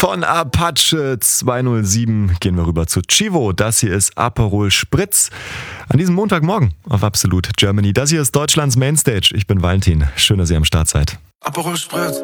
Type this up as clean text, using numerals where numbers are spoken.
Von Apache 207 gehen wir rüber zu Chivo. Das hier ist Aperol Spritz. An diesem Montagmorgen auf Absolut Germany. Das hier ist Deutschlands Mainstage. Ich bin Valentin. Schön, dass ihr am Start seid. Aperol Spritz.